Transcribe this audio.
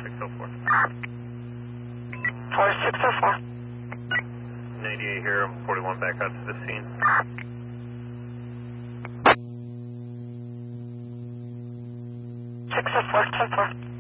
4604. 4604. 98 here, 41 back out to the scene. 604, 10-4.